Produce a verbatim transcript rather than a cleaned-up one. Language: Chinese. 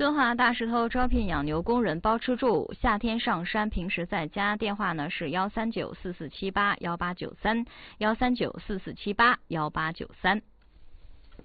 敦化大石头招聘养牛工人包吃住，夏天上山，平时在家。电话呢是幺三九四四七八幺八九三，幺三九四四七八幺八九三。